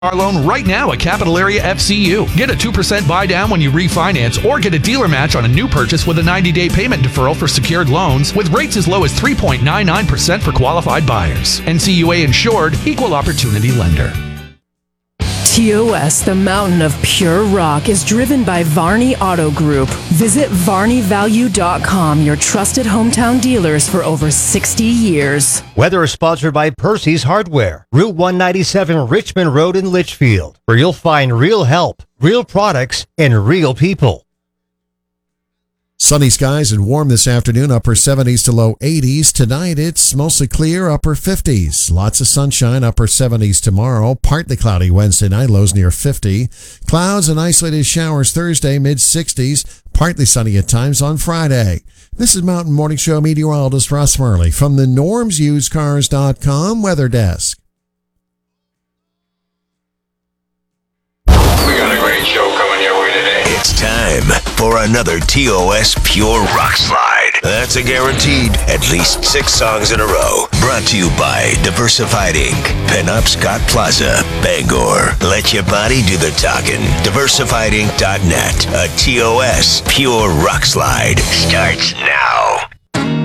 Car loan right now at Capital Area FCU. Get a 2% buy down when you refinance or get a dealer match on a new purchase with a 90-day payment deferral for secured loans with rates as low as 3.99% for qualified buyers. NCUA insured, equal opportunity lender. TOS, the mountain of pure rock, is driven by Varney Auto Group. Visit VarneyValue.com, your trusted hometown dealers for over 60 years. Weather is sponsored by Percy's Hardware, Route 197 Richmond Road in Litchfield, where you'll find real help, real products, and real people. Sunny skies and warm this afternoon, upper 70s to low 80s. Tonight, it's mostly clear, upper 50s. Lots of sunshine, upper 70s tomorrow. Partly cloudy Wednesday night, lows near 50. Clouds and isolated showers Thursday, mid-60s. Partly sunny at times on Friday. This is Mountain Morning Show meteorologist Russ Murley from the NormsUsedCars.com Weather Desk. We got a great show coming your way today. It's time for another TOS Pure Rock Slide. That's a guaranteed at least 6 songs in a row. Brought to you by Diversified Inc., Pinup Scott Plaza, Bangor. Let your body do the talking. DiversifiedInc.net. A TOS Pure Rock Slide starts now.